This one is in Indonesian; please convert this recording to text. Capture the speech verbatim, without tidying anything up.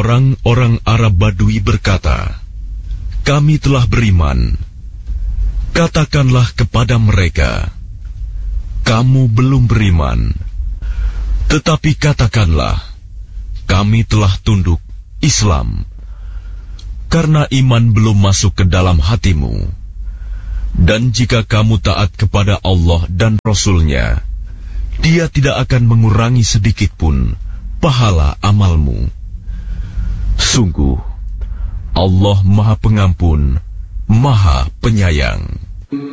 Orang-orang Arab Badui berkata, "Kami telah beriman." Katakanlah kepada mereka, "Kamu belum beriman." Tetapi katakanlah, "Kami telah tunduk Islam," karena iman belum masuk ke dalam hatimu. Dan jika kamu taat kepada Allah dan Rasul-Nya, Dia tidak akan mengurangi sedikit pun pahala amalmu. Sungguh, Allah Maha Pengampun, Maha Penyayang.